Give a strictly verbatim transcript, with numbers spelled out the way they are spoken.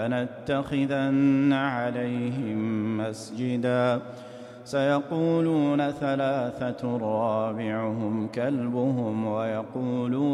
لنتخذن عليهم مسجدا سيقولون ثلاثة رابعهم كلبهم ويقولون